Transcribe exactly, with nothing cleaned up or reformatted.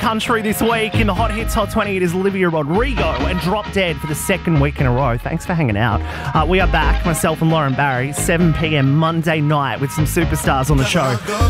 country this week in the Hot Hits Hot twenty. It is Olivia Rodrigo and Drop Dead for the second week in a row. Thanks for hanging out. Uh, we are back, myself and Lauren Barry, seven p.m. Monday night with some superstars on the show.